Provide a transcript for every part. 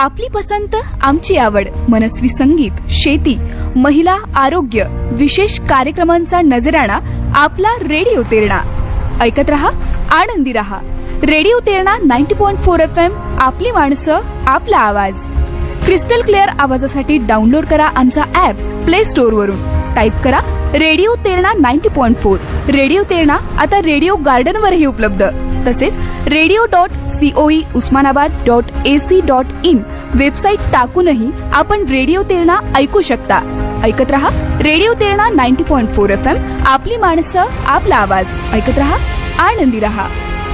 आपली पसंत आमची आवड, मनस्वी संगीत, शेती, महिला, आरोग्य, विशेष कार्यक्रमांचा नजराणा आपला रेडिओ तेरणा. ऐकत रहा, आनंदी रहा. Radio Terna 90.4 FM. आपली माणसं, आपला आवाज. क्रिस्टल क्लिअर आवाजासाठी डाउनलोड करा आमचा ऍप प्ले स्टोअर वरून. टाईप करा रेडिओ तेरणा 90.4. रेडिओ तेरणा आता रेडिओ गार्डन वरही उपलब्ध. तसेच radio.coe usmanabad.ac.in वेबसाईट टाकूनही आपण रेडिओ तेरणा ऐकू शकता. ऐकत रहा रेडिओ तेरणा 90.4 FM. आपली माणसं, आपला आवाज. ऐकत रहा, आनंदी रहा.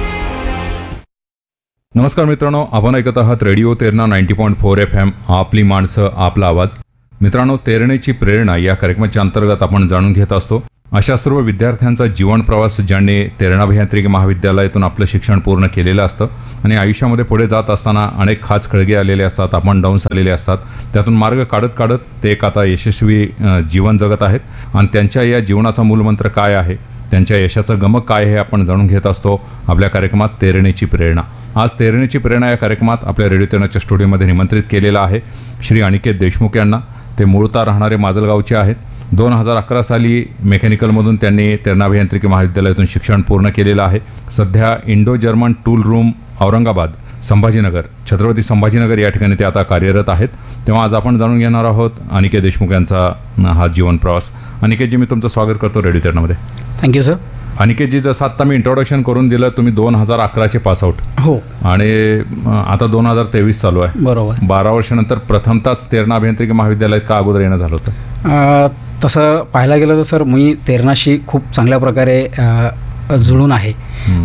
नमस्कार मित्रांनो, आपण ऐकत आहात रेडिओ तेरणा 90.4 FM. आपली माणसं, आपला आवाज. मित्रांनो, तेरणेची प्रेरणा या कार्यक्रमाच्या अंतर्गत आपण जाणून घेत असतो अशा सर्व विद्यार्थ्यांचा जीवन प्रवास ज्यांनी तेरणा अभियांत्रिकी महाविद्यालयातून आपलं शिक्षण पूर्ण केलेलं असतं आणि आयुष्यामध्ये पुढे जात असताना अनेक खाच खळगे आलेले असतात, अप अँड डाऊन्स आलेले असतात. त्यातून मार्ग काढत काढत ते एक आता यशस्वी जीवन जगत आहेत. आणि त्यांच्या या जीवनाचा मूलमंत्र काय आहे, त्यांच्या यशाचं गमक काय हे आपण जाणून घेत असतो आपल्या कार्यक्रमात तेरणेची प्रेरणा. आज तेरणेची प्रेरणा या कार्यक्रमात आपल्या रेडिओ तेरणाच्या स्टुडिओमध्ये निमंत्रित केलेलं आहे श्री अनिकेत देशमुख यांना. ते मूळतः राहणारे माजलगावचे आहेत. 2011 साली मेकॅनिकलमधून त्यांनी तेरणा अभियांत्रिकी महाविद्यालयातून शिक्षण पूर्ण केलेलं आहे. सध्या Indo German tool room Aurangabad, Sambhajinagar, Chhatrapati Sambhajinagar या ठिकाणी ते आता कार्यरत आहेत. तेव्हा आज आपण जाणून घेणार आहोत अनिकेत देशमुख यांचा हा जीवन प्रवास. अनिकेतजी, मी तुमचं स्वागत करतो रेडिओ तेरणामध्ये. Thank you sir. अनिकेतजी, जसं आत्ता मी इंट्रोडक्शन करून दिलं, तुम्ही 2011चे पासआउट. हो. आणि आता 2023 चालू आहे. बरोबर. 12 वर्षानंतर प्रथमताच तेरणा अभियांत्रिकी महाविद्यालयात का अगोदर येणं झालं होतं? तसं पाहायला गेलं तर सर, मी तेरणाशी खूप चांगल्या प्रकारे जुळून आहे.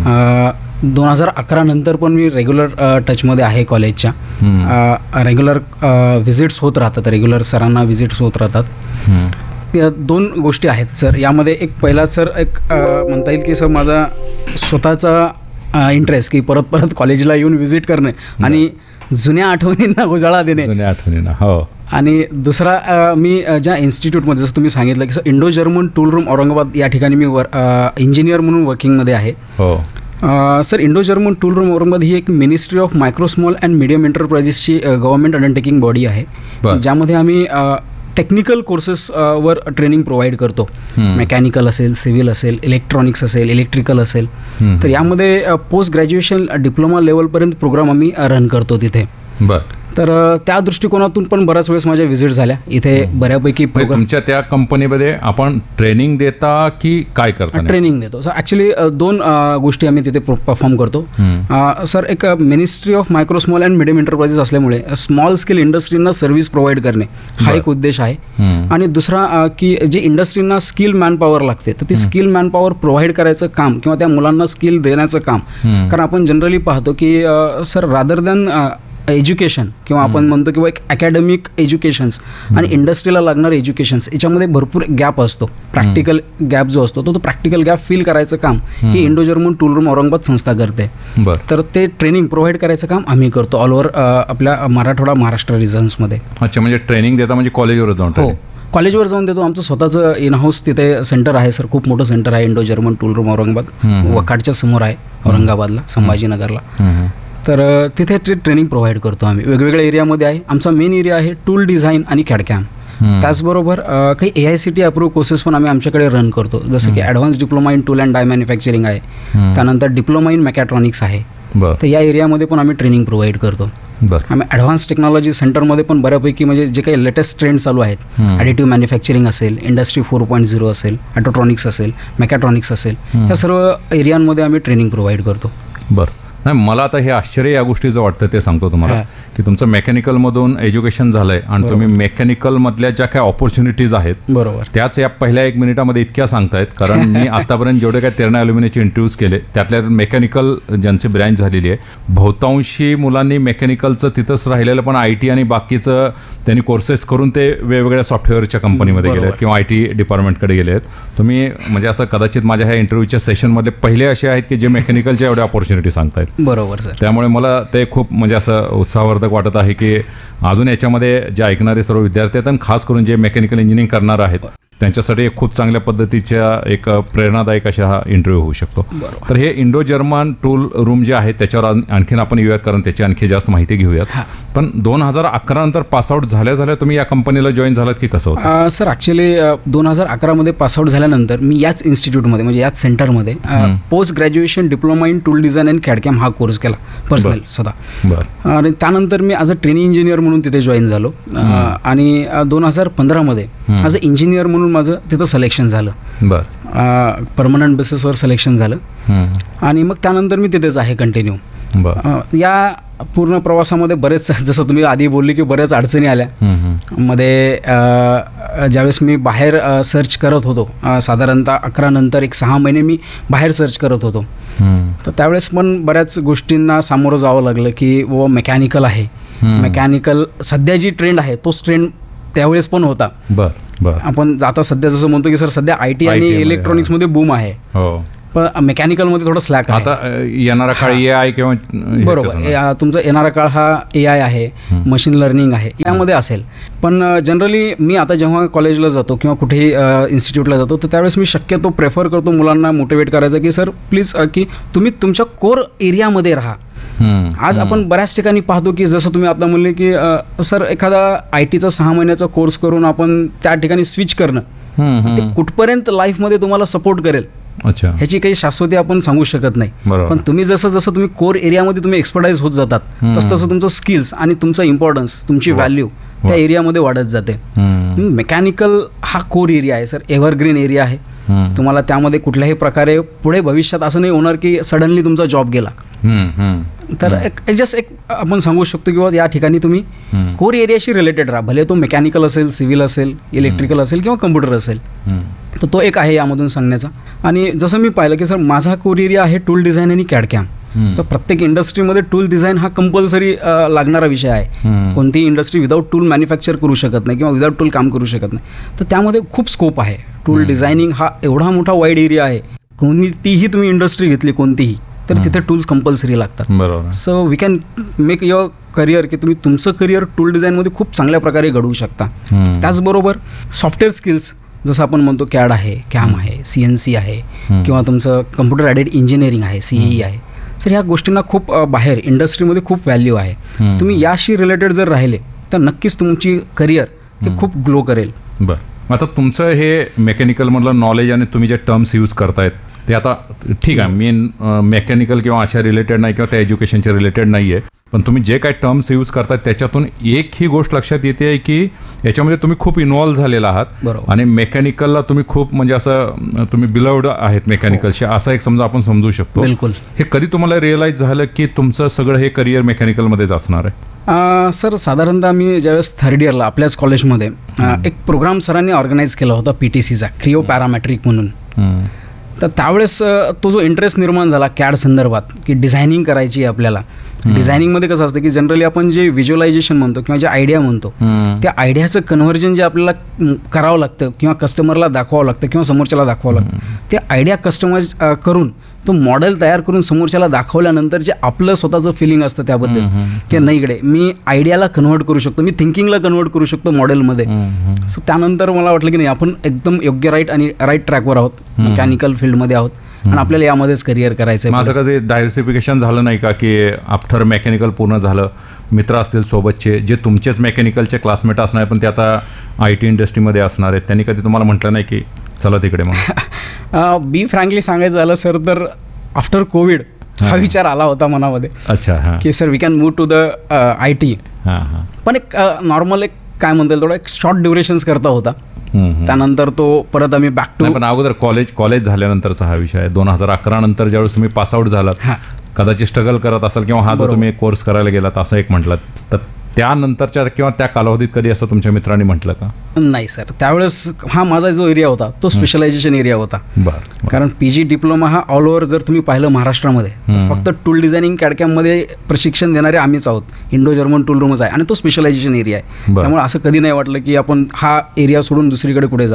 2011 नंतर पण मी रेग्युलर टचमध्ये आहे कॉलेजच्या. रेग्युलर व्हिजिट्स होत राहतात, रेग्युलर सरांना व्हिजिट्स होत राहतात. या दोन गोष्टी आहेत सर यामध्ये. एक पहिला सर, एक म्हणता येईल की सर माझा स्वतःचा इंटरेस्ट की परत परत कॉलेजला येऊन व्हिजिट करणे आणि जुन्या आठवणींना उजाळा देणे. जुन्या आठवणींना, हो. आणि दुसरा, मी ज्या इन्स्टिट्यूटमध्ये, जसं तुम्ही सांगितलं की sir Indo German tool room Aurangabad या ठिकाणी मी इंजिनियर म्हणून वर्किंगमध्ये आहे. हो sir, Indo German tool room Aurangabad ही एक ministry of micro small and medium एंटरप्राइजेसची government undertaking body आहे, ज्यामध्ये आम्ही टेक्निकल कोर्सेसवर ट्रेनिंग प्रोव्हाइड करतो. मेकॅनिकल असेल, सिव्हिल असेल, इलेक्ट्रॉनिक्स असेल, इलेक्ट्रिकल असेल. तर यामध्ये पोस्ट ग्रॅज्युएशन डिप्लोमा लेवलपर्यंत प्रोग्राम आम्ही रन करतो तिथे. बरं. तर त्या दृष्टिकोनातून पण बऱ्याच वेळेस माझ्या व्हिजिट झाल्या इथे. बऱ्यापैकी तुमच्या त्या कंपनीमध्ये आपण ट्रेनिंग देता की काय करता? ट्रेनिंग देतो सर. ॲक्च्युली दोन गोष्टी आम्ही तिथे परफॉर्म करतो. सर, एक ministry of micro small and medium enterprises असल्यामुळे स्मॉल स्केल इंडस्ट्रींना सर्व्हिस प्रोव्हाइड करणे हा एक उद्देश आहे. आणि दुसरा, की जे इंडस्ट्रींना स्किल मॅनपॉवर लागते, तर ती स्किल मॅनपॉवर प्रोव्हाइड करायचं काम किंवा त्या मुलांना स्किल देण्याचं काम. कारण आपण जनरली पाहतो की सर, रादर दॅन एज्युकेशन किंवा आपण म्हणतो किंवा एक अकॅडमिक एज्युकेशन्स आणि इंडस्ट्रीला लागणारे एज्युकेशन्स याच्यामध्ये भरपूर गॅप असतो. प्रॅक्टिकल गॅप जो असतो तो प्रॅक्टिकल गॅप फिल करायचं काम ही Indo German tool room Aurangabad संस्था करते. तर ते ट्रेनिंग प्रोव्हाइड करायचं काम आम्ही करतो ऑल ओव्हर आपल्या मराठवाडा महाराष्ट्र रिजन्समध्ये. अच्छा, म्हणजे ट्रेनिंग देता म्हणजे कॉलेजवर जाऊन? हो, कॉलेजवर जाऊन देतो. आमचं स्वतःचं इन हाऊस तिथे सेंटर आहे सर, खूप मोठं सेंटर आहे Indo German tool room Aurangabad. वकाडच्या समोर आहे औरंगाबादला, संभाजीनगरला. तर तिथे ट्रेनिंग प्रोव्हाइड करतो आम्ही. वेगवेगळ्या एरियामध्ये आहे. आमचा मेन एरिया आहे टूल डिझाईन आणि कॅडकॅम. त्याचबरोबर काही AICTE अप्रूव्ह कोर्सेस पण आम्ही आमच्याकडे रन करतो, जसं की advance diploma in tool and dye manufacturing आहे. त्यानंतर डिप्लोमा इन मॅकॅट्रॉनिक्स आहे. तर या एरियामध्ये पण आम्ही ट्रेनिंग प्रोव्हाइड करतो. आम्ही ॲडव्हान्स टेक्नॉलॉजी सेंटरमध्ये पण बऱ्यापैकी म्हणजे जे काही लेटेस्ट ट्रेंड चालू आहेत, ॲडिटिव्ह मॅन्युफॅक्चरिंग असेल, इंडस्ट्री 4.0 असेल, ऑटोट्रॉनिक्स असेल, मॅकॅट्रॉनिक्स असेल, या सर्व एरियांमध्ये आम्ही ट्रेनिंग प्रोव्हाइड करतो. बरं. नाही, मला आता हे आश्चर्य या गोष्टीचं वाटतं, ते सांगतो तुम्हाला की तुमचं मेकॅनिकलमधून एज्युकेशन झालंय आणि तुम्ही मेकॅनिकलमधल्या ज्या काही ऑपॉर्च्युनिटीज आहेत बरोबर त्याच या पहिल्या 1 मिनिटामध्ये इतक्या सांगतायत. कारण मी आतापर्यंत जेवढे काही तेरणा ॲल्युमिनियमचे इंटरव्ह्यूज केले त्यातल्या मेकॅनिकल ज्यांची ब्रँच झालेली आहे, बहुतांशी मुलांनी मेकॅनिकलचं तिथंच राहिलेलं, पण IT आणि बाकीचं त्यांनी कोर्सेस करून ते वेगवेगळ्या सॉफ्टवेअरच्या कंपनीमध्ये गेले आहेत किंवा IT डिपार्टमेंटकडे गेले आहेत. तुम्ही म्हणजे असं कदाचित माझ्या ह्या इंटरव्ह्यूच्या सेशनमधले पहिले असे आहेत की जे मेकॅनिकलच्या एवढ्या ऑपॉर्च्युनिटी सांगतायत. बरोबर सर. त्यामुळे मला ते खूप म्हणजे असं उत्साहवर्धक वाटत आहे की अजून याच्यामध्ये जे ऐकणारे सर्व विद्यार्थी आहेत आणि खास करून जे मेकॅनिकल इंजिनिअरिंग करणार आहेत त्यांच्यासाठी एक खूप चांगल्या पद्धतीच्या एक प्रेरणादायक अशा हा इंटरव्ह्यू होऊ शकतो. तर हे इंडो जर्मन टूल रूम जे आहे त्याच्यावर आणखीन आपण येऊयात, कारण त्याची आणखी जास्त माहिती घेऊयात. पण 2011 नंतर पासआउट झाल्या तुम्ही या कंपनीला जॉईन झालात की कसं होतं? सर ॲक्च्युली 2011 मध्ये पासआउट झाल्यानंतर मी याच इन्स्टिट्यूटमध्ये म्हणजे याच सेंटरमध्ये post graduation diploma in tool design and कॅडकॅम हा कोर्स केला पर्सनल स्वतः. आणि त्यानंतर मी ॲज अ ट्रेनिंग इंजिनियर म्हणून तिथे जॉईन झालो. आणि 2015 मध्ये ॲज अ इंजिनियर म्हणून माझं तिथं सिलेक्शन झालं. परमनंट बेसिसवर सिलेक्शन झालं. आणि मग त्यानंतर मी तिथेच आहे कंटिन्यू. या पूर्ण प्रवासामध्ये बरेच, जसं तुम्ही आधी बोलले की बऱ्याच अडचणी आल्या मध्ये. ज्यावेळेस मी बाहेर सर्च करत होतो, साधारणतः 11 नंतर एक 6 महिने मी बाहेर सर्च करत होतो, तर त्यावेळेस पण बऱ्याच गोष्टींना सामोरं जावं लागलं की व मेकॅनिकल आहे. मेकॅनिकल सध्या जी ट्रेंड आहे तोच ट्रेंड त्यावेळेस पण होता. आपण आता सध्या जसं म्हणतो की सर सध्या IT आणि इलेक्ट्रॉनिक्समध्ये बूम आहे, पण मेकॅनिकलमध्ये थोडं स्लॅक आहे. आता येणारा काळ AI किंवा बरोबर तुमचा येणारा काळ हा AI आहे, मशीन लर्निंग आहे, यामध्ये असेल. पण जनरली मी आता जेव्हा कॉलेजला जातो किंवा कुठेही इन्स्टिट्यूटला जातो तर त्यावेळेस मी शक्यतो प्रेफर करतो मुलांना मोटिवेट करायचं की सर प्लीज की तुम्ही तुमच्या कोर एरियामध्ये राहा. आज आपण बऱ्याच ठिकाणी पाहतो की जसं तुम्ही आता म्हणले की सर एखादा IT चा 6 महिन्याचा कोर्स करून आपण त्या ठिकाणी स्विच करणं ते कुठपर्यंत लाईफमध्ये तुम्हाला सपोर्ट करेल ह्याची काही शाश्वती आपण सांगू शकत नाही. पण तुम्ही जसं तुम्ही कोर एरियामध्ये तुम्ही एक्सपर्टाईज होत जातात तसं तुमचं स्किल्स आणि तुमचा इम्पॉर्टन्स, तुमची व्हॅल्यू त्या एरियामध्ये वाढत जाते. मेकॅनिकल हा कोर एरिया आहे सर, एव्हरग्रीन एरिया आहे. तुम्हाला त्यामध्ये कुठल्याही प्रकारे पुढे भविष्यात असं नाही होणार की सडनली तुमचा जॉब गेला. तर एक आपण सांगू शकतो की या ठिकाणी तुम्ही कोर एरियाशी रिलेटेड राहा, भले तो मेकॅनिकल असेल, सिव्हिल असेल, इलेक्ट्रिकल असेल किंवा कम्प्युटर असेल. तर तो एक आहे यामधून सांगण्याचा. आणि जसं मी पाहिलं की सर माझा कोर एरिया आहे टूल डिझाईन आणि कॅडकॅम. तर प्रत्येक इंडस्ट्रीमध्ये टूल डिझाईन हा कंपल्सरी लागणारा विषय आहे. कोणतीही इंडस्ट्री विदाऊट टूल मॅन्युफॅक्चर करू शकत नाही किंवा विदाऊट टूल काम करू शकत नाही. तर त्यामध्ये खूप स्कोप आहे. टूल डिझायनिंग हा एवढा मोठा वाईड एरिया आहे, कोणतीही तुम्ही इंडस्ट्री घेतली कोणतीही तर तिथे टूल्स कंपल्सरी लागतात. बरोबर. So we can make your career की तुम्ही तुमचं करिअर टूल डिझाईनमध्ये खूप चांगल्या प्रकारे घडवू शकता. त्याचबरोबर सॉफ्टवेअर स्किल्स जसं आपण म्हणतो कॅड आहे, कॅम आहे, CNC आहे किंवा तुमचं कम्प्युटर ॲडेड इंजिनिअरिंग आहे, CE आहे. सर ह्या गोष्टींना खूप बाहेर इंडस्ट्रीमध्ये खूप व्हॅल्यू आहे. तुम्ही याशी रिलेटेड जर राहिले तर नक्कीच तुमची करिअर हे खूप ग्लो करेल. बरं, आता तुमचं हे मेकॅनिकलमधलं नॉलेज आणि तुम्ही जे टर्म्स यूज करतायत ते आता ठीक आहे, मी मेकॅनिकल किंवा अशा रिलेटेड नाही किंवा त्या एज्युकेशनच्या रिलेटेड नाही आहे, पण तुम्ही जे काही टर्म्स यूज करताय त्याच्यातून एक ही गोष्ट लक्षात येते आहे की याच्यामध्ये तुम्ही खूप इन्व्हॉल्व्ह झालेला आहात आणि मेकॅनिकलला तुम्ही खूप म्हणजे असं तुम्ही बिलवड आहेत मेकॅनिकलशी, असं एक समजा आपण समजू शकतो. बिलकुल. हे कधी तुम्हाला रिअलाइज झालं की तुमचं सगळं हे करिअर मेकॅनिकलमध्येच असणार आहे? सर साधारणतः मी ज्यावेळेस 3rd इयरला आपल्याच कॉलेजमध्ये एक प्रोग्राम सरांनी ऑर्गनाईज केला होता PTCचा, क्रिओ पॅरामॅट्रिक म्हणून. तर त्यावेळेस तो जो इंटरेस्ट निर्माण झाला कॅड संदर्भात की डिझायनिंग करायची आहे आपल्याला. डिझायनिंगमध्ये कसं असतं की जनरली आपण जे व्हिज्युअलायझेशन म्हणतो किंवा जे आयडिया म्हणतो त्या आयडियाचं कन्व्हर्जन जे आपल्याला करावं लागतं किंवा कस्टमरला दाखवावं लागतं किंवा समोरच्याला दाखवावं लागतं, ते आयडिया कस्टमाइज करून तो मॉडेल तयार करून समोरच्याला दाखवल्यानंतर जे आपलं स्वतःचं फिलिंग असतं त्याबद्दल की नाही इकडे मी आयडियाला कन्व्हर्ट करू शकतो, मी थिंकिंगला कन्व्हर्ट करू शकतो मॉडेलमध्ये. सो त्यानंतर मला वाटलं की नाही आपण एकदम योग्य राईट ट्रॅकवर आहोत, मेकॅनिकल फील्डमध्ये आहोत आणि आपल्याला यामध्येच करिअर करायचं आहे. माझं कधी डायव्हर्सिफिकेशन झालं नाही का की आफ्टर मेकॅनिकल पूर्ण झालं, मित्र असतील सोबतचे जे तुमचेच मेकॅनिकलचे क्लासमेट असणार पण ते आता IT इंडस्ट्रीमध्ये असणार आहेत, त्यांनी कधी तुम्हाला म्हटलं नाही की चला तिकडे? मग बी फ्रँकली सांगायचं झालं सर तर आफ्टर कोविड हा विचार आला होता मनामध्ये. अच्छा. की sir we can move to the IT. पण एक नॉर्मल एक काय म्हणता येईल थोडा एक शॉर्ट ड्युरेशन्स करता होता. त्यानंतर तो परत आम्ही बॅक टू. पण अगोदर कॉलेज झाल्यानंतरचा हा विषय आहे. 2011 नंतर ज्यावेळेस तुम्ही पासआउट झालात कदाचित स्ट्रगल करत असाल किंवा हा जो तुम्ही कोर्स करायला गेलात असं एक म्हटलं, तर त्यानंतरच्या किंवा त्या कालावधीत कधी असं तुमच्या मित्रांनी म्हटलं का? नाही सर, त्यावेळेस हा माझा जो एरिया होता तो स्पेशलायझेशन एरिया होता. कारण PG डिप्लोमा हा ऑल ओव्हर जर तुम्ही पाहिलं महाराष्ट्रामध्ये फक्त टूल डिझायनिंग कॅडकॅममध्ये प्रशिक्षण देणारे आम्हीच आहोत. इंडो जर्मन टूल रूमच आहे आणि तो स्पेशलायझेशन एरिया आहे. त्यामुळे असं कधी नाही वाटलं की आपण हा एरिया सोडून दुसरीकडे कुठे जावं.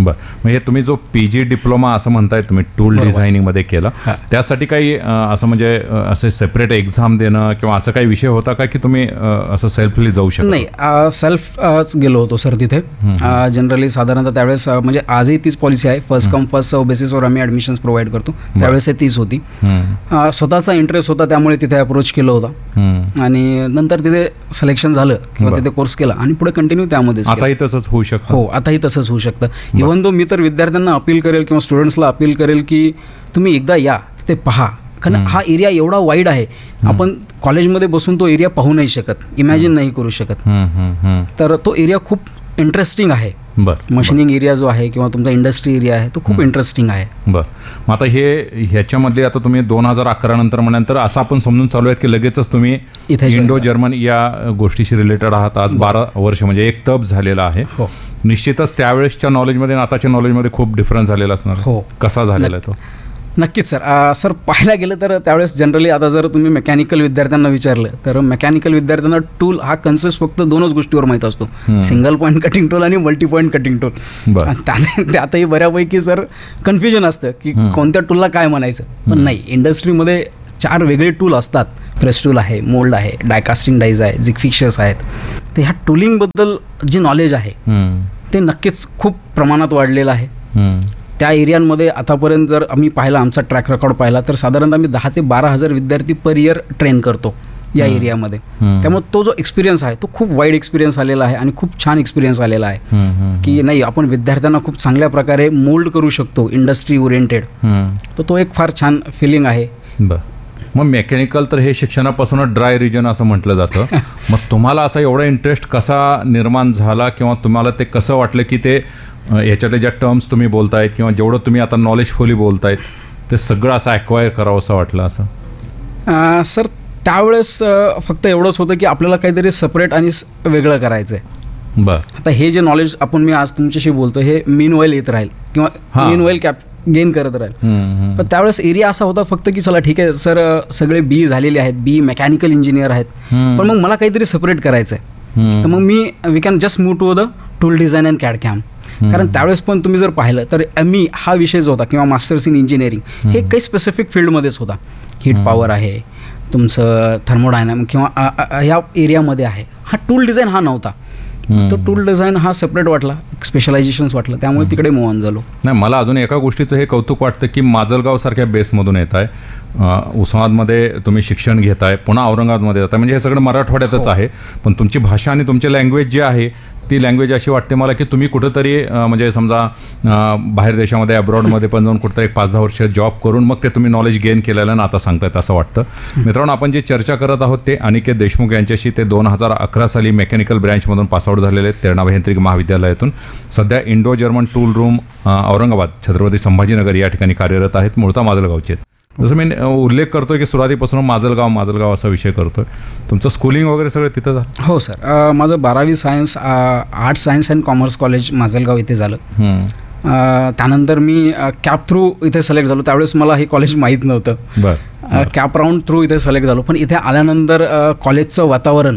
बरं, म्हणजे तुम्ही जो PG डिप्लोमा असं म्हणताय तुम्ही टूल डिझायनिंगमध्ये केला, त्यासाठी काही असं म्हणजे असे सेपरेट एक्झाम देणं किंवा असं काही विषय होता का की तुम्ही असं सेल्फली जाऊ शकता? नाही, सेल्फ गेलो होतो सर तिथे. जनरली साधारणतः त्यावेळेस म्हणजे आजही तीच पॉलिसी आहे, फर्स्ट कम फर्स्ट बेसिसवर आम्ही ॲडमिशन्स प्रोव्हाइड करतो. त्यावेळेस तीच होती. स्वतःचा इंटरेस्ट होता त्यामुळे तिथे अप्रोच केलं होतं आणि नंतर तिथे सिलेक्शन झालं किंवा तिथे कोर्स केला आणि पुढे कंटिन्यू त्यामध्ये. आताही तसंच होऊ शकतं? हो, आताही तसंच होऊ शकतं. इव्हन दो मी तर विद्यार्थ्यांना अपील करेल किंवा स्टुडंट्सला अपील करेल की तुम्ही एकदा या, तिथे पहा, कारण हा एरिया एवढा वाईड आहे, आपण कॉलेजमध्ये बसून तो एरिया पाहू नाही शकत, इमॅजिन नाही करू शकत. तर तो एरिया खूप इंटरेस्टिंग आहे. मशिनिंग एरिया जो आहे किंवा तुमचा इंडस्ट्री एरिया आहे तो खूप इंटरेस्टिंग आहे. बरं, मग आता ह्याच्यामध्ये आता तुम्ही 2011 नंतर म्हटल्यानंतर असं आपण समजून चालू आहेत की लगेचच तुम्ही इंडो जर्मन या गोष्टीशी रिलेटेड आहात. आज 12 वर्ष म्हणजे एक तप झालेला आहे. हो, निश्चितच त्यावेळेसच्या नॉलेजमध्ये आणि आताच्या नॉलेजमध्ये खूप डिफरन्स झालेला असणार. हो, कसा झालेला आहे तो? नक्कीच सर. सर पाहायला गेलं तर त्यावेळेस जनरली आता जर तुम्ही मेकॅनिकल विद्यार्थ्यांना विचारलं तर मेकॅनिकल विद्यार्थ्यांना टूल हा कन्सेप्ट फक्त 2च गोष्टीवर माहीत असतो, सिंगल पॉईंट कटिंग टूल आणि मल्टी पॉईंट कटिंग टूल. त्यातही बऱ्यापैकी सर कन्फ्युजन असतं की कोणत्या टूलला काय म्हणायचं. पण नाही, इंडस्ट्रीमध्ये 4 वेगळे टूल असतात. प्रेस टूल आहे, मोल्ड आहे, डायकास्टिंग डाईज आहे, जिग फिक्चर्स आहेत. तर ह्या टूलिंगबद्दल जे नॉलेज आहे ते नक्कीच खूप प्रमाणात वाढलेलं आहे. त्या एरियांमध्ये आतापर्यंत जर आम्ही पाहिला, आमचा ट्रॅक रेकॉर्ड पाहिला तर साधारणतः आम्ही 10,000 ते 12,000 विद्यार्थी पर इयर ट्रेन करतो या एरियामध्ये. त्यामुळे तो जो एक्सपिरियन्स आहे तो खूप वाईड एक्सपिरियन्स आलेला आहे आणि खूप छान एक्सपिरियन्स आलेला आहे की नाही, आपण विद्यार्थ्यांना खूप चांगल्या प्रकारे मोल्ड करू शकतो इंडस्ट्री ओरिएंटेड. तर तो एक फार छान फिलिंग आहे. मग मेकॅनिकल तर हे शिक्षणापासूनच ड्राय रिजन असं म्हटलं जातं. मग तुम्हाला असा एवढा इंटरेस्ट कसा निर्माण झाला किंवा तुम्हाला ते कसं वाटलं की ते याच्यातले ज्या टर्म्स तुम्ही बोलतायत किंवा जेवढं तुम्ही आता नॉलेजफुली बोलतायत ते सगळं असं ॲक्वायर करावं असं वाटलं असं? सर त्यावेळेस फक्त एवढंच होतं की आपल्याला काहीतरी सेपरेट आणि वेगळं करायचं आहे. बरं, आता हे जे नॉलेज आपण मी आज तुमच्याशी बोलतो हे मीन वाईल येत राहील किंवा मीन वाईल गेन करत राहील. पण त्यावेळेस एरिया असा होता फक्त की चला ठीक आहे सर, सगळे BE झालेले आहेत, BE मेकॅनिकल इंजिनियर आहेत, पण मग मला काहीतरी सेपरेट करायचं आहे. तर मग we can just move to the tool design and CAD cam. कारण त्यावेळेस पण तुम्ही जर पाहिलं तर ME हा विषय जो होता किंवा मास्टर्स इन इंजिनिअरिंग हे काही स्पेसिफिक फील्डमध्येच होता. हीट पॉवर आहे, तुमचं थर्मोडायनामिक किंवा या एरियामध्ये आहे. हा टूल डिझाईन हा नव्हता. तो टूल डिझाईन हा सेपरेट वाटला, स्पेशलायझेशन्स वाटलं, त्यामुळे तिकडे मूव ऑन झालो. नाही, मला अजून एका गोष्टीचं हे कौतुक वाटतं की माजलगाव सारख्या बेसमधून येत आहे, उस्मानाबादमध्ये तुम्ही शिक्षण घेताय, पुन्हा औरंगाबादमध्ये जाताय, म्हणजे हे सगळं मराठवाड्यातच आहे. पण तुमची भाषा आणि तुमची लँग्वेज जी आहे ती लँग्वेज अशी वाटते मला की तुम्ही कुठंतरी म्हणजे समजा बाहेर देशामध्ये अब्रॉडमध्ये पण जाऊन कुठंतरी 5-10 वर्ष जॉब करून मग ते तुम्ही नॉलेज गेन केलेलं ना आता सांगतायत असं वाटतं. मित्रांनो, आपण जे चर्चा करत आहोत ते अनिकेत देशमुख यांच्याशी. ते 2011 साली मेकॅनिकल ब्रँचमधून पासआउट झालेले आहेत तेरणा अभियांत्रिकी महाविद्यालयातून. सध्या Indo German tool room Aurangabad Chhatrapati Sambhajinagar या ठिकाणी कार्यरत आहेत. मूळतः माजलगावचे. जसं मी उल्लेख करतोय की सुरुवातीपासून माजलगाव असा विषय करतोय. तुमचं स्कूलिंग वगैरे सगळं तिथं झालं? हो सर, माझं 12वी science arts science and commerce college Majalgaon इथे झालं. त्यानंतर मी कॅप थ्रू इथे सिलेक्ट झालो. त्यावेळेस मला हे कॉलेज माहीत नव्हतं. कॅप राऊंड थ्रू इथे सिलेक्ट झालो. पण इथे आल्यानंतर कॉलेजचं वातावरण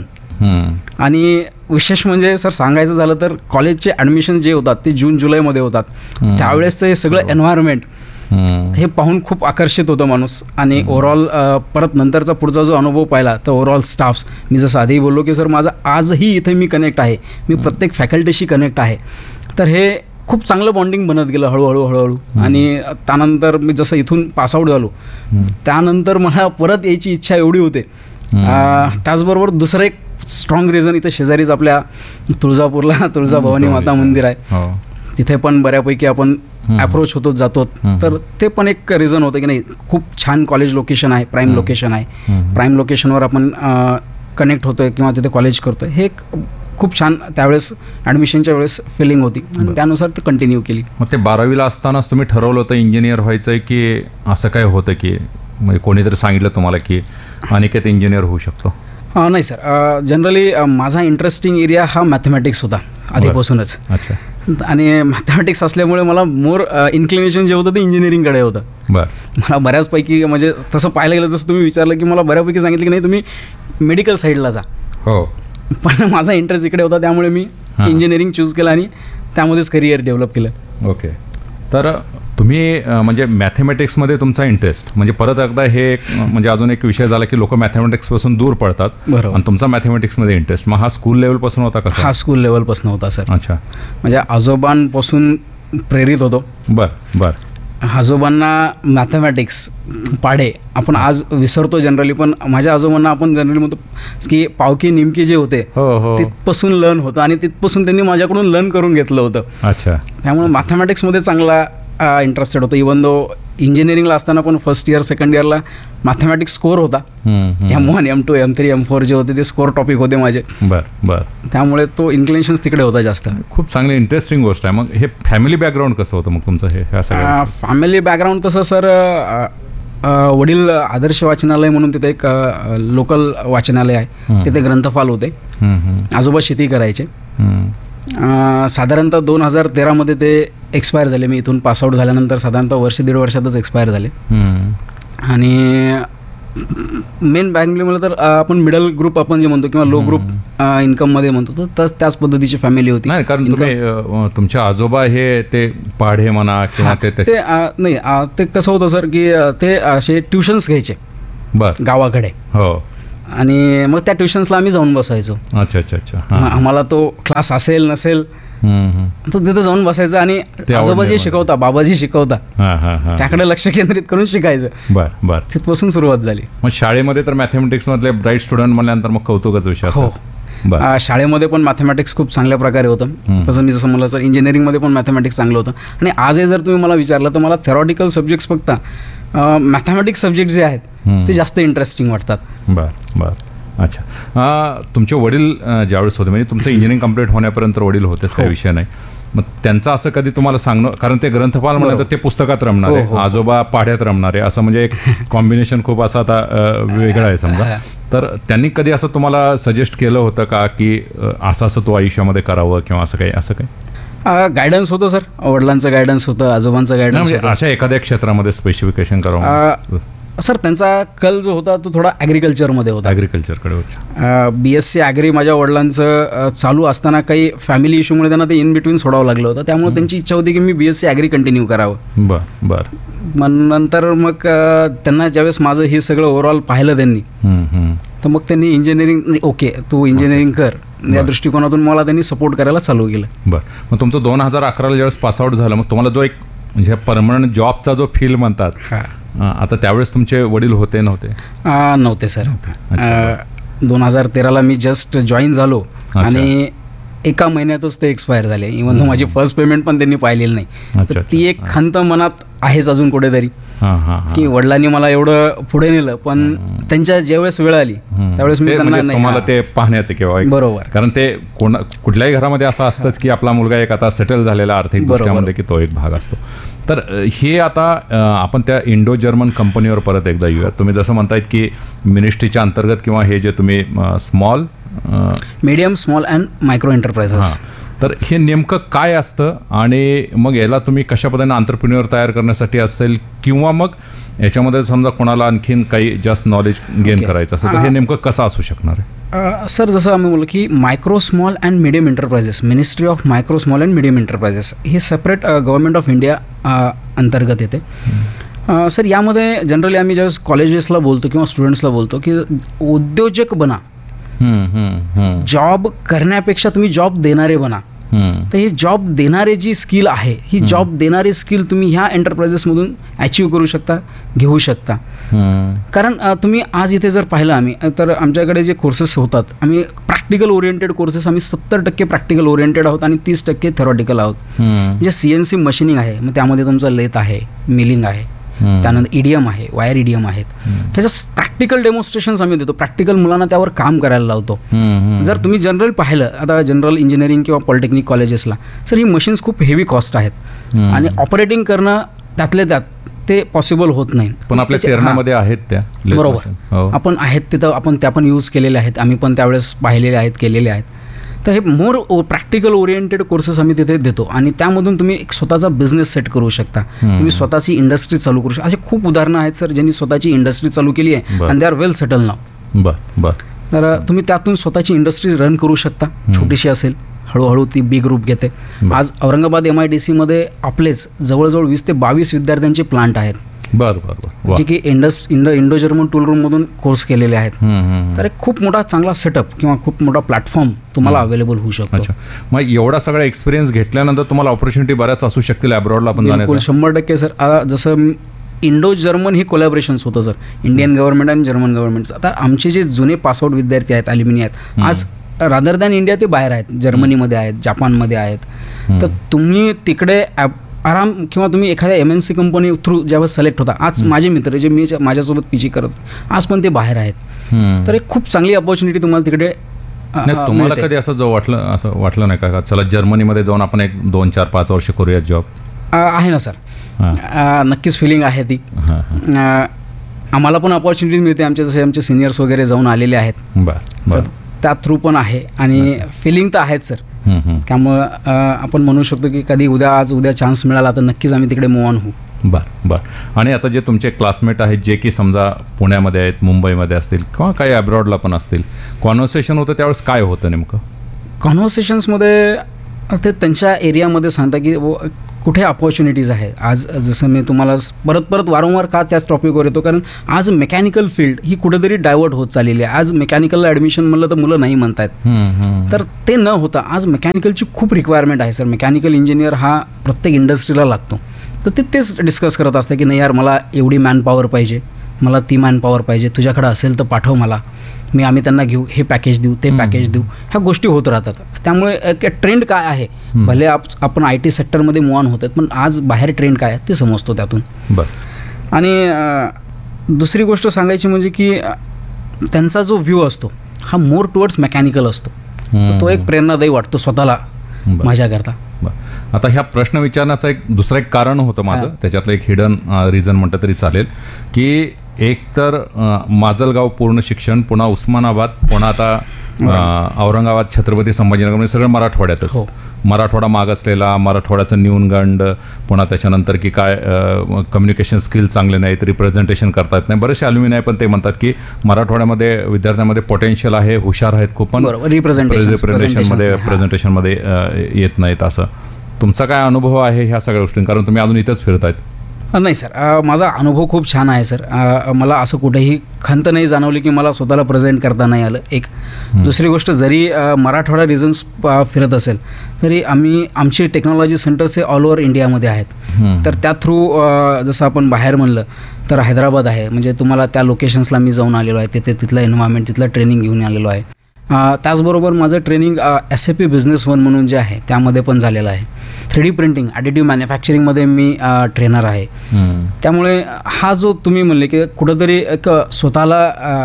आणि विशेष म्हणजे सर सांगायचं झालं तर कॉलेजचे ॲडमिशन जे होतात ते जून-जुलैमध्ये होतात. त्यावेळेसचं हे सगळं एन्व्हायरमेंट हे पाहून खूप आकर्षित होतं माणूस. आणि ओव्हरऑल परत नंतरचा पुढचा जो अनुभव पाहिला तर ओव्हरऑल स्टाफ्स, मी जसं आधी बोललो की सर माझं आजही इथे मी कनेक्ट आहे, मी प्रत्येक फॅकल्टीशी कनेक्ट आहे. तर हे खूप चांगलं बॉन्डिंग बनत गेलं हळूहळू. आणि त्यानंतर मी जसं इथून पासआउट झालो त्यानंतर मला परत यायची इच्छा एवढी होते. त्याचबरोबर दुसरं एक स्ट्रॉंग रिझन, इथे शेजारीच आपल्या तुळजापूरला तुळजाभवानी माता मंदिर आहे, तिथे पण बऱ्यापैकी आपण अप्रोच होतो जातो. तर ते पण एक रिझन होतं की नाही, खूप छान कॉलेज लोकेशन आहे, प्राईम लोकेशन आहे, प्राईम लोकेशनवर आपण कनेक्ट होतोय किंवा तिथे कॉलेज करतोय. हे एक खूप छान त्यावेळेस ॲडमिशनच्या वेळेस फिलिंग होती आणि त्यानुसार ती कंटिन्यू केली. मग ते 12वीला असतानाच तुम्ही ठरवलं होतं इंजिनियर व्हायचं आहे की असं काय होतं की म्हणजे कोणीतरी सांगितलं तुम्हाला की अनिकेत इंजिनियर होऊ शकतो? नाही सर, जनरली माझा इंटरेस्टिंग एरिया हा मॅथमॅटिक्स होता आधीपासूनच. अच्छा. आणि मॅथमॅटिक्स असल्यामुळे मला मोर इन्क्लिनेशन जे होतं ते इंजिनिअरिंगकडे होतं. मला बऱ्याचपैकी म्हणजे तसं पाहायला गेलं जसं तुम्ही विचारलं की मला बऱ्यापैकी सांगितलं की नाही तुम्ही मेडिकल साईडला जा. हो. पण माझा इंटरेस्ट इकडे होता त्यामुळे मी इंजिनिअरिंग चूज केलं आणि त्यामध्येच करिअर डेव्हलप केलं. ओके. तर तुम्ही म्हणजे मॅथमॅटिक्समध्ये तुमचा इंटरेस्ट म्हणजे परत एकदा हे म्हणजे अजून एक विषय झाला की लोक मॅथमॅटिक्सपासून दूर पडतात. बरोबर. आणि तुमचा मॅथमॅटिक्समध्ये इंटरेस्ट मग हा स्कूल लेवलपासून होता कसा? हा स्कूल लेवलपासून होता सर. अच्छा. म्हणजे आजोबांपासून प्रेरित होतो. बर. आजोबांना मॅथमॅटिक्स पाढे आपण आज विसरतो जनरली, पण माझ्या आजोबांना आपण जनरली म्हणतो की पावकी निमकी जे होते हो. तिथपासून लर्न होतं आणि तिथपासून त्यांनी माझ्याकडून लर्न करून घेतलं होतं. अच्छा. त्यामुळे मॅथमॅटिक्समध्ये चांगला इंटरेस्टेड होतो. इवन दो इंजिनिअरिंगला असताना पण फर्स्ट इयर सेकंड इयरला मॅथमॅटिक्स स्कोर होता. M1 M2 M3 M4 जे होते ते स्कोर टॉपिक होते माझे. बर. त्यामुळे तो इन्क्लिनेशन्स तिकडे होता जास्त. खूप चांगली इंटरेस्टिंग गोष्ट आहे. मग हे फॅमिली बॅकग्राऊंड कसं होतं मग तुमचं हे सगळं? फॅमिली बॅकग्राऊंड तसं सर, वडील आदर्श वाचनालय म्हणून तिथे एक लोकल वाचनालय आहे, तिथे ग्रंथपाल होते. आजोबा शेती करायचे. साधारणतः 2013 ते एक्सपायर झाले. मी इथून पासआउट झाल्यानंतर साधारणतः वर्ष दीड वर्षातच एक्सपायर झाले. आणि मेन फॅमिलीमध्ये तर आपण मिडल ग्रुप आपण जे म्हणतो किंवा लो ग्रुप इन्कममध्ये म्हणतो, तर त्याच पद्धतीची फॅमिली होती. नाही, कारण तुम्ही तुमचे आजोबा हे ते पाढे म्हणा किंवा ते नाही, ते कसं होतं सर की ते असे ट्युशन्स घ्यायचे गावाकडे. हो. आणि मग त्या ट्युशन्सला आम्ही जाऊन बसायचो. अच्छा. आम्हाला तो क्लास असेल नसेल तो तिथे जाऊन बसायचं आणि आजोबाजी शिकवता, बाबाजी शिकवता, त्याकडे लक्ष केंद्रित करून शिकायचं. बर. तिथपासून सुरुवात झाली. मग शाळेमध्ये तर मॅथमॅटिक्स मधले ब्राईट स्टुडंट म्हणल्यानंतर मग कौतुकाचा विषय. हो. शाळेमध्ये पण मॅथमॅटिक्स खूप चांगल्या प्रकारे होतं. तसं मी जसं म्हणलं सर, इंजिनिअरिंगमध्ये पण मॅथमॅटिक्स चांगलं होतं. आणि आजही जर तुम्ही मला विचारलं तर मला थेरॉटिकल सब्जेक्ट्स फक्त मॅथमॅटिक्स सब्जेक्ट जे आहेत ते जास्त इंटरेस्टिंग वाटतात. बर. अच्छा. तुमचे वडील ज्यावेळेस होते म्हणजे तुमचं इंजिनिअरिंग कंप्लीट होण्यापर्यंत वडील होतेच, काही विषय नाही. मग त्यांचं असं कधी तुम्हाला सांगणं, कारण ते ग्रंथपाल म्हणलं तर ते पुस्तकात रमणारे, आजोबा पाढ्यात रमणारे, असं म्हणजे एक कॉम्बिनेशन खूप असं आता वेगळं आहे समजा. तर त्यांनी कधी असं तुम्हाला सजेस्ट केलं होतं का की असं तो आयुष्यामध्ये करावं किंवा असं काही? गायडन्स होतं सर, वडिलांचं गायडन्स होतं, आजोबांचं गायडन्स होतं. अशा एखाद्या क्षेत्रामध्ये स्पेसिफिकेशन करावं सर. त्यांचा कल जो होता तो थोडा ॲग्रिकल्चरमध्ये होता. ॲग्रिकल्चरकडे होता. BSc ॲग्री माझ्या वडिलांचं चालू असताना काही फॅमिली इश्यूमुळे त्यांना ते इन बिटवीन सोडावं लागलं होतं. त्यामुळे त्यांची इच्छा होती की मी BSc ॲग्री कंटिन्यू करावं. बर. मग नंतर मग त्यांना ज्यावेळेस माझं हे सगळं ओव्हरऑल पाहिलं त्यांनी, तर मग त्यांनी इंजिनिअरिंग, ओके तू इंजिनिअरिंग कर, या दृष्टिकोनातून मला त्यांनी सपोर्ट करायला चालू केलं. बरं. मग तुमचं 2011 ज्यावेळेस पासआउट झालं, मग तुम्हाला जो एक म्हणजे परमनंट जॉबचा जो फील म्हणतात, आता त्यावेळेस तुमचे वडील होते नव्हते सर. 2013 मी जस्ट जॉईन झालो आणि एका महिन्यातच ते एक्सपायर झाले. इव्हन तो माझी फर्स्ट पेमेंट पण त्यांनी पाहिलेली नाही. तर ती एक खंत मनात आहेच अजून कुठेतरी की वडिलांनी मला एवढं पुढे नेलं, पण त्यांच्या ज्यावेळेस वेळ आली त्यावेळेस मी त्यांना तुम्हाला ते पाहण्याचं किंवा बरोबर, कारण ते कुठल्याही घरामध्ये असं असतंच की आपला मुलगा एक आता सेटल झालेला आर्थिक दृष्ट्यामध्ये की तो एक भाग असतो. तर हे आता आपण त्या इंडो जर्मन कंपनीवर परत एकदा येऊया. तुम्ही जसं म्हणतायत की मिनिस्ट्रीच्या अंतर्गत किंवा हे जे तुम्ही medium small and micro enterprises, तर हे नेमकं काय असतं आणि मग याला तुम्ही कशा पद्धतीने एंटरप्रेन्युअर तयार करण्यासाठी असेल किंवा मग याच्यामध्ये समजा कोणाला आणखीन काही जास्त नॉलेज गेन करायचं असेल तर हे नेमकं कसं असू शकणार आहे? सर, जसं आम्ही बोललो की micro small and medium enterprises, ministry of micro small and medium enterprises हे सेपरेट गव्हर्नमेंट ऑफ इंडिया अंतर्गत येते. सर, यामध्ये जनरली आम्ही ज्यावेळेस कॉलेजेसला बोलतो किंवा स्टुडंट्सला बोलतो की उद्योजक बना, जॉब करण्यापेक्षा तुम्ही जॉब देणारे बना. तर हे जॉब देणारे जी स्किल आहे, ही जॉब देणारे स्किल तुम्ही ह्या एंटरप्राइजेसमधून अचीव्ह करू शकता, घेऊ शकता. कारण तुम्ही आज इथे जर पाहिलं आम्ही, तर आमच्याकडे जे कोर्सेस होतात, आम्ही प्रॅक्टिकल ओरिएंटेड कोर्सेस, आम्ही 70% प्रॅक्टिकल ओरिएंटेड आहोत आणि 30% थेरॉटिकल आहोत. म्हणजे CNC मशीनिंग आहे, मग त्यामध्ये तुमचं लेथ आहे, मिलिंग आहे, त्यानंतर EDM आहे, वायर EDM आहेत. त्याचं प्रॅक्टिकल डेमॉन्स्ट्रेशन्स आम्ही देतो, प्रॅक्टिकल मुलांना त्यावर काम करायला लावतो. जर तुम्ही जनरल पाहिलं, आता जनरल इंजिनिअरिंग किंवा पॉलिटेक्निक कॉलेजेसला सर ही मशीन्स खूप हेवी कॉस्ट आहेत आणि ऑपरेटिंग करणं त्यातले त्यात ते पॉसिबल होत नाही. पण आपल्या तेरणामध्ये आहेत त्या, बरोबर, आपण आहेत तिथं, आपण त्या पण यूज केलेल्या आहेत, आम्ही पण त्यावेळेस पाहिलेले आहेत, केलेले आहेत. तर हे मोर प्रॅक्टिकल ओरिएंटेड कोर्सेस आम्ही तिथे देतो आणि त्यामधून तुम्ही एक स्वतःचा बिझनेस सेट करू शकता, तुम्ही स्वतःची इंडस्ट्री चालू करू शकता. असे खूप उदाहरणं आहेत सर ज्यांनी स्वतःची इंडस्ट्री चालू केली आहे आणि दे आर वेल सेटल नाव. बरं. तर तुम्ही त्यातून स्वतःची इंडस्ट्री रन करू शकता, छोटीशी असेल, हळूहळू ती बी ग्रुप घेते. आज औरंगाबाद MIDCमध्ये आपलेच जवळजवळ 20 ते 22 विद्यार्थ्यांचे प्लांट आहेत, बरं जे की इंडो जर्मन टूल रूममधून कोर्स केलेले आहेत. तर एक खूप मोठा चांगला सेटअप किंवा खूप मोठा प्लॅटफॉर्म तुम्हाला अवेलेबल होऊ शकतो. अच्छा, मग एवढा सगळा एक्सपिरियन्स घेतल्यानंतर तुम्हाला ऑपॉर्च्युनिटी बऱ्याच असू शकतील अब्रॉडला पण बिलकुल जाण्याचं. 100% सर. जसं इंडो जर्मन ही कोलॅबरेशन्स होतं सर, इंडियन गव्हर्नमेंट आणि जर्मन गव्हर्नमेंटचं. आता आमचे जे जुने पासआउट विद्यार्थी आहेत, अल्युमिनी आहेत, आज रादर दॅन इंडिया ते बाहेर आहेत, जर्मनीमध्ये आहेत, जापानमध्ये आहेत. तर तुम्ही तिकडे आराम किंवा तुम्ही एखाद्या MNC कंपनी थ्रू ज्यावेळेस सिलेक्ट होता, आज माझे मित्र जे मी माझ्यासोबत PG करत आज पण ते बाहेर आहेत. तर एक खूप चांगली अपॉर्च्युनिटी तुम्हाला तिकडे तुम्हाला कधी असं वाटलं नाही का चला जर्मनीमध्ये जाऊन आपण एक 2, 4, 5 वर्ष करूया जॉब? आहे ना सर, नक्कीच फिलिंग आहे ती. आम्हाला पण अपॉर्च्युनिटी मिळते, आमचे सिनियर्स वगैरे जाऊन आलेले आहेत. बरं, त्या थ्रू पण आहे आणि फिलिंग तर आहेत सर. त्यामुळं आपण म्हणू शकतो की कधी उद्या चान्स मिळाला तर नक्कीच आम्ही तिकडे मूव्ह ऑन होऊ. बरं. आणि आता जे तुमचे क्लासमेट आहेत जे की समजा पुण्यामध्ये आहेत, मुंबईमध्ये असतील किंवा काही अब्रॉडला पण असतील, कॉन्व्हर्सेशन होतं त्यावेळेस काय होतं नेमकं? कॉन्व्हर्सेशन्समध्ये ते त्यांच्या एरियामध्ये सांगता की कुठे अपॉर्च्युनिटीज आहेत. आज जसं मी तुम्हाला परत वारंवार का त्याच टॉपिकवर येतो, कारण आज मेकॅनिकल फील्ड ही कुठेतरी डायव्हर्ट होत चाललेली आहे. आज मेकॅनिकलला ॲडमिशन म्हणलं तर मुलं नाही म्हणतात. तर ते न होता आज मेकॅनिकलची खूप रिक्वायरमेंट आहे सर. मेकॅनिकल इंजिनियर हा प्रत्येक इंडस्ट्रीला लागतो. तर तेच डिस्कस करत असते की नाही यार, मला एवढी मॅनपॉवर पाहिजे, मला ती मॅनपॉवर पाहिजे, तुझ्याकडे असेल तर पाठव मला, आम्ही त्यांना घेऊ, हे पॅकेज देऊ, ते पॅकेज देऊ. ह्या गोष्टी होत राहतात. त्यामुळे एक ट्रेंड काय आहे, भले आपण IT सेक्टरमध्ये मूव्ह ऑन होतात, पण आज बाहेर ट्रेंड काय आहे ते समजतो त्यातून. आणि दुसरी गोष्ट सांगायची म्हणजे की त्यांचा जो व्ह्यू असतो हा मोर टुवर्ड्स मेकॅनिकल असतो. तर तो एक प्रेरणादायी वाटतो स्वतःला माझ्याकरता. आता ह्या प्रश्न विचारण्याचं दुसरं एक कारण होतं माझं, त्याच्यातलं एक हिडन रिझन म्हटलं तरी चालेल, की एक तर माजलगाव पूर्ण शिक्षण, पुन्हा उस्मानाबाद, पुन्हा आता औरंगाबाद, छत्रपती संभाजीनगर, म्हणजे सगळं मराठवाड्यातच. मराठवाडा मागासलेला, मराठवाड्याचं न्यूनगंड, पुन्हा त्याच्यानंतर की काय कम्युनिकेशन स्किल चांगले नाहीत, रिप्रेझेंटेशन करता येत नाही. बरेचसे अल्युमिनी पण ते म्हणतात की मराठवाड्यामध्ये विद्यार्थ्यांमध्ये पोटेन्शियल आहे, हुशार आहेत खूप, पण प्रेझेंटेशनमध्ये येत नाहीत. असं तुमचा काय अनुभव आहे ह्या सगळ्या गोष्टी, कारण तुम्ही अजून इथंच फिरतायत? नाही सर, माझा अनुभव खूप छान आहे सर. मला असं कुठेही खंत नाही जाणवली की मला स्वतःला प्रेझेंट करता नाही आलं. एक दुसरी गोष्ट, जरी मराठवाडा रिजन्स फिरत असेल तरी आमचे टेक्नॉलॉजी सेंटर्स हे ऑल ओव्हर इंडियामध्ये आहेत. तर त्या थ्रू जसं आपण बाहेर म्हणलं तर हैदराबाद आहे, म्हणजे तुम्हाला त्या लोकेशन्सला मी जाऊन आलेलो आहे, तिथलं एन्व्हायरमेंट, तिथलं ट्रेनिंग घेऊन आलेलो आहे. त्याचबरोबर माझं ट्रेनिंग SAP बिझनेस वन म्हणून जे आहे त्यामध्ये पण झालेलं आहे. 3D प्रिंटिंग, ॲडिटिव्ह मॅन्युफॅक्चरिंगमध्ये मी ट्रेनर आहे. त्यामुळे हा जो तुम्ही म्हणले की कुठंतरी एक स्वतःला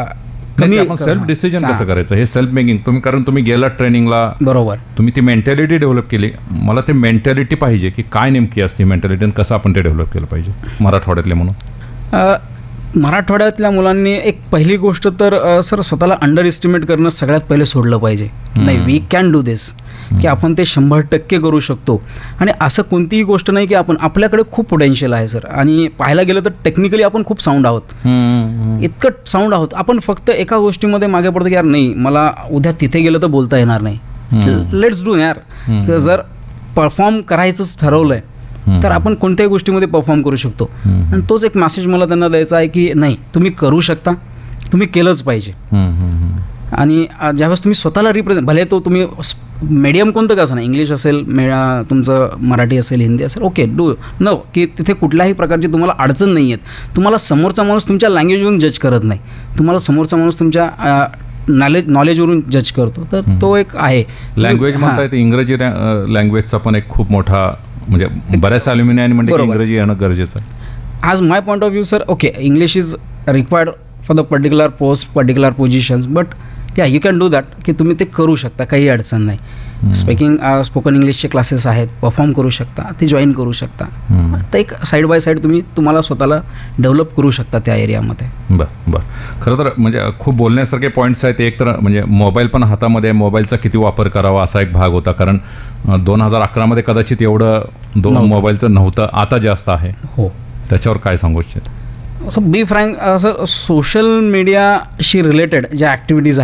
सेल्फ डिसिजन कसं करायचं, हे सेल्फ मेकिंग तुम्ही, कारण तुम्ही गेला ट्रेनिंगला, बरोबर, तुम्ही ती मेंटॅलिटी डेव्हलप केली. मला ते मेंटॅलिटी पाहिजे की काय नेमकी असते मेंटॅलिटी आणि कसं आपण ते डेव्हलप केलं पाहिजे मराठवाड्यातले म्हणून. मराठवाड्यातल्या मुलांनी एक पहिली गोष्ट तर सर स्वतःला अंडर एस्टिमेट करणं सगळ्यात पहिले सोडलं पाहिजे. नाही, वी कॅन डू दिस, की आपण ते 100% करू शकतो. आणि असं कोणतीही गोष्ट नाही की आपल्याकडे खूप पोटेन्शियल आहे सर, आणि पाहायला गेलं तर टेक्निकली आपण खूप साऊंड आहोत, इतकं साऊंड आहोत. आपण फक्त एका गोष्टीमध्ये मागे पडतो की यार नाही, मला उद्या तिथे गेलं तर बोलता येणार नाही. लेट्स डू यार. जर परफॉर्म करायचंच ठरवलंय तर आपण कोणत्याही गोष्टीमध्ये परफॉर्म करू शकतो. आणि तोच एक मेसेज मला त्यांना द्यायचा आहे की नाही, तुम्ही करू शकता, तुम्ही केलंच पाहिजे. आणि ज्यावेळेस तुम्ही स्वतःला रिप्रेझेंट, भले तो तुम्ही मीडियम कोणतं का असं नाही, इंग्लिश असेल, तुमचं मराठी असेल, हिंदी असेल, ओके, डू नो, की तिथे कुठल्याही प्रकारची तुम्हाला अडचण नाही आहेत. तुम्हाला समोरचा माणूस तुमच्या लँग्वेजवरून जज करत नाही, तुम्हाला समोरचा माणूस तुमच्या नॉलेजवरून जज करतो. तर तो एक आहे. लँग्वेज म्हणता येते, इंग्रजी लँग्वेजचा पण एक खूप मोठा, म्हणजे बऱ्याच अल्युमिनी म्हणजे इंग्रजी येणं गरजेचं आहे. आज माय point of view sir, okay, English is required for the particular post, particular positions, but you can do that, की तुम्ही ते करू शकता, काही अडचण नाही. स्पोकन इंग्लिशचे क्लासेस आहेत, परफॉर्म करू शकता, ते जॉईन करू शकता. तर एक साईड बाय साईड तुम्हाला स्वतःला डेव्हलप करू शकता त्या एरियामध्ये. बरं. खरं तर म्हणजे खूप बोलण्यासारखे पॉईंट्स आहेत. एक तर म्हणजे मोबाईल पण हातामध्ये, मोबाईलचा किती वापर करावा असा एक भाग होता, कारण 2011मध्ये कदाचित एवढं मोबाईलचं नव्हतं, आता जास्त आहे. हो, त्याच्यावर काय सांगू इच्छित? असं बी फ्रँक, असं सोशल मीडियाशी रिलेटेड ज्या ॲक्टिव्हिटीज आहेत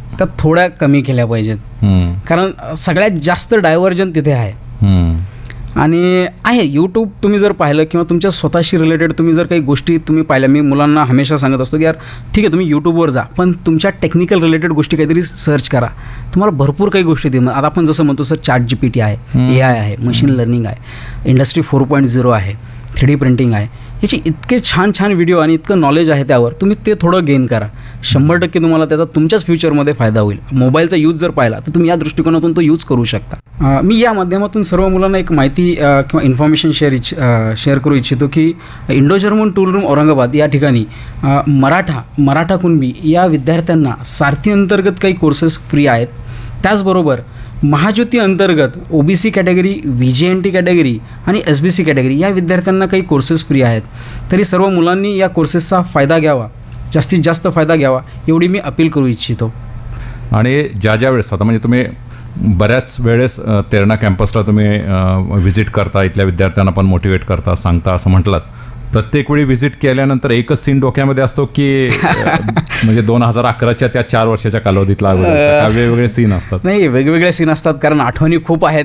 त्या थोड्या कमी केल्या पाहिजेत. कारण सगळ्यात जास्त डायव्हर्जन तिथे आहे. आणि आहे यूट्यूब तुम्ही जर पाहिलं किंवा तुमच्या स्वतःशी रिलेटेड तुम्ही जर काही गोष्टी तुम्ही पाहिल्या, मी मुलांना हमेशा सांगत असतो की यार ठीक आहे तुम्ही यूट्यूबवर जा, पण तुमच्या टेक्निकल रिलेटेड गोष्टी काहीतरी सर्च करा. तुम्हाला भरपूर काही गोष्टी दे. आता आपण जसं म्हणतो सर ChatGPT आहे, AI आहे, मशीन लर्निंग आहे, इंडस्ट्री 4.0 आहे, 3D प्रिंटिंग आहे. याचे इतके छान छान व्हिडिओ आणि इतकं नॉलेज आहे त्यावर, तुम्ही ते थोडं गेन करा. 100% तुम्हाला त्याचा तुमच्याच फ्युचरमध्ये फायदा होईल. मोबाईलचा यूज जर पाहिला तर तुम्ही या दृष्टिकोनातून तो यूज करू शकता. मी या माध्यमातून सर्व मुलांना एक माहिती किंवा इन्फॉर्मेशन शेअर करू इच्छितो की Indo German tool room Aurangabad या ठिकाणी मराठा कुणबी या विद्यार्थ्यांना सारथी अंतर्गत काही कोर्सेस फ्री आहेत. त्याचबरोबर महाज्योती अंतर्गत OBC कॅटेगरी, VJNT कॅटेगरी आणि SBC कॅटेगरी या विद्यार्थ्यांना काही कोर्सेस फ्री आहेत. तरी सर्व मुलांनी या कोर्सेसचा फायदा घ्यावा, जास्तीत जास्त फायदा घ्यावा एवढी मी अपील करू इच्छितो. आणि ज्या वेळेस आता म्हणजे तुम्ही बऱ्याच वेळेस तेरणा कॅम्पसला तुम्ही व्हिजिट करता, इथल्या विद्यार्थ्यांना पण मोटिवेट करता, सांगता असं म्हटलात. प्रत्येक वेळी व्हिजिट केल्यानंतर एकच सीन डोक्यामध्ये असतो की म्हणजे 2011च्या त्या 4 वर्षाच्या कालावधीतला वेगवेगळे सीन असतात? नाही, वेगवेगळे सीन असतात कारण आठवणी खूप आहेत.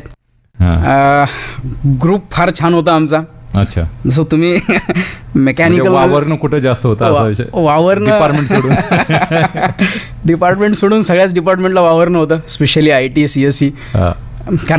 ग्रुप फार छान होता आमचा. अच्छा. जसं तुम्ही मेकॅनिकल वावरणं कुठे जास्त होतं? वावरणं डिपार्टमेंट सोडून सगळ्याच डिपार्टमेंटला वावरणं होतं, स्पेशली IT, CSE. कारण